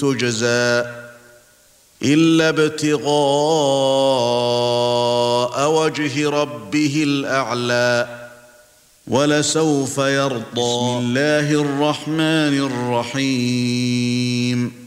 تجزى إلا ابتغاء وجه ربه الأعلى ولسوف يرضى. بسم الله الرحمن الرحيم